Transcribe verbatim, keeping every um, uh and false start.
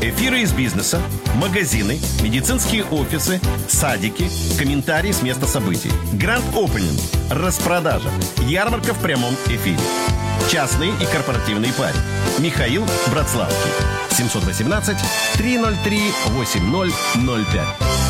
Эфиры из бизнеса, магазины, медицинские офисы, садики, комментарии с места событий. Grand Opening, распродажа, ярмарка в прямом эфире. Частные и корпоративные пари. Михаил Братславский. семь один восемь, три ноль три, восемь ноль ноль пять.